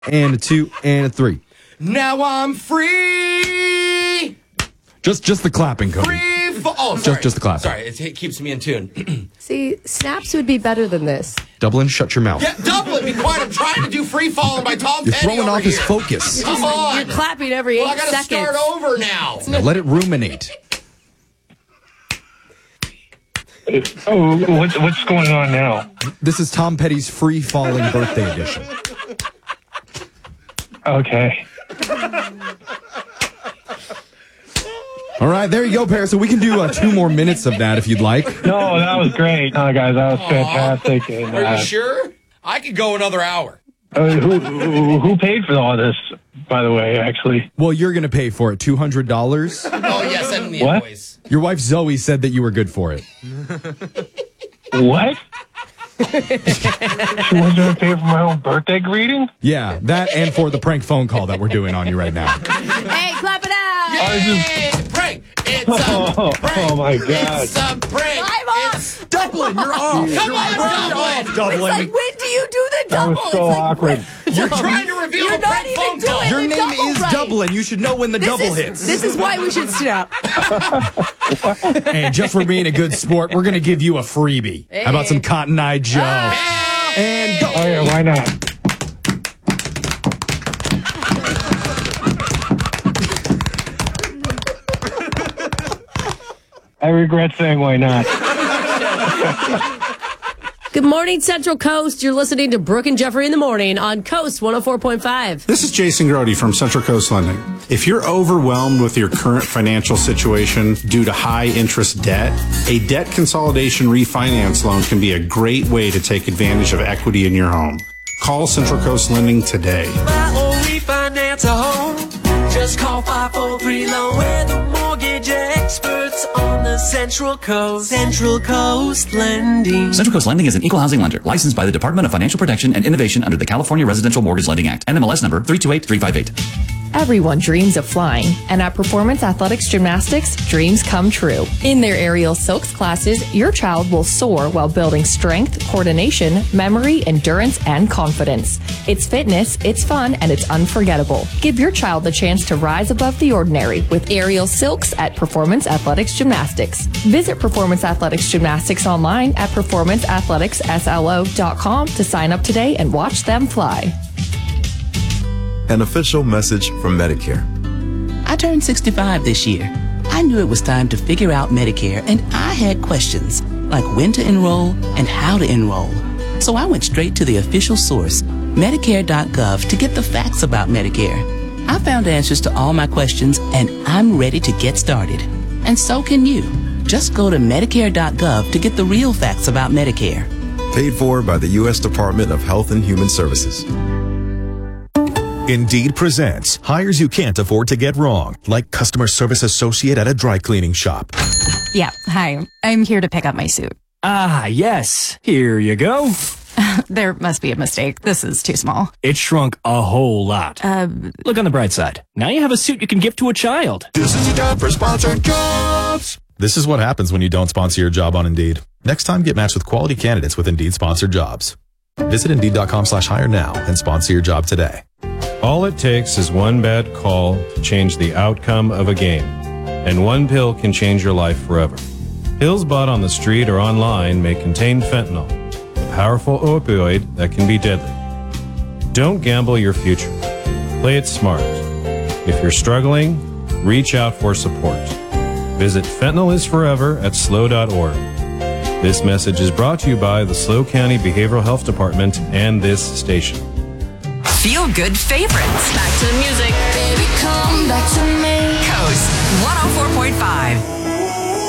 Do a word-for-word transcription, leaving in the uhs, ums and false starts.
and a two, and a three. Now I'm free. Just just the clapping, Cody. Free fall. Oh, sorry. Just, just the clapping. Sorry, it, it keeps me in tune. See, snaps would be better than this. Dublin, shut your mouth. Yeah, Dublin, be quiet. I'm trying to do free falling by Tom You're Petty throwing over off here. his focus. Come on. You're clapping every eight well, I gotta seconds. start over now. Now let it ruminate. Oh, what's, what's going on now? This is Tom Petty's free falling birthday edition. Okay. All right, there you go, Paris. So we can do uh, two more minutes of that if you'd like. No, that was great. No, guys, that was fantastic. And, Are uh, you sure? I could go another hour. uh, who, who who paid for all this, by the way, actually? Well, you're going to pay for it, two hundred dollars. Oh, yeah, send me the What? invoice. Your wife Zoe said that you were good for it. What? She wasn't going to pay for my own birthday greeting? Yeah, that and for the prank phone call that we're doing on you right now. Hey, clap it out! Yay! Prank! It's a Oh, prank! oh my God. It's a prank! I'm off! It's Dublin, you're off. Come on, Dublin! It's Dublin. like, when do you do the That double? was so It's like, awkward. You're trying to reveal You're a not prank even phone call. doing Your the name double is right. Dublin. You should know when the This double is, hits. This is why we should snap. And just for being a good sport, we're going to give you a freebie. Hey. How about some Cotton Eye Joe? And go. Oh, yeah, why not? I regret saying why not. Good morning, Central Coast. You're listening to Brooke and Jeffrey in the morning on Coast one oh four point five. This is Jason Grody from Central Coast Lending. If you're overwhelmed with your current financial situation due to high interest debt, a debt consolidation refinance loan can be a great way to take advantage of equity in your home. Call Central Coast Lending today. Buy or refinance a home. Just call five four three loan. We're the mortgage experts on the Central Coast. Central Coast Lending. Central Coast Lending is an equal housing lender licensed by the Department of Financial Protection and Innovation under the California Residential Mortgage Lending Act. N M L S number three two eight three five eight. Everyone dreams of flying, and at Performance Athletics Gymnastics, dreams come true. In their aerial silks classes, your child will soar while building strength, coordination, memory, endurance, and confidence. It's fitness, it's fun, and it's unforgettable. Give your child the chance to rise above the ordinary with aerial silks at Performance Athletics Gymnastics. Visit Performance Athletics Gymnastics online at performance athletics s l o dot com to sign up today and watch them fly. An official message from Medicare. I turned sixty-five this year. I knew it was time to figure out Medicare, and I had questions, like when to enroll and how to enroll. So I went straight to the official source, medicare dot gov, to get the facts about Medicare. I found answers to all my questions, and I'm ready to get started. And so can you. Just go to medicare dot gov to get the real facts about Medicare. Paid for by the U S Department of Health and Human Services. Indeed presents hires you can't afford to get wrong, like customer service associate at a dry cleaning shop. Yeah, hi. I'm here to pick up my suit. Ah, yes. Here you go. There must be a mistake. This is too small. It shrunk a whole lot. Uh, Look on the bright side. Now you have a suit you can give to a child. This is the time for sponsored jobs. This is what happens when you don't sponsor your job on Indeed. Next time, get matched with quality candidates with Indeed sponsored jobs. Visit Indeed.com slash hire now and sponsor your job today. All it takes is one bad call to change the outcome of a game. And one pill can change your life forever. Pills bought on the street or online may contain fentanyl, a powerful opioid that can be deadly. Don't gamble your future. Play it smart. If you're struggling, reach out for support. Visit fentanyl is forever at S L O dot org. This message is brought to you by the S L O County Behavioral Health Department and this station. Feel good favorites. Back to the music. Baby, come back to me. Coast one oh four point five.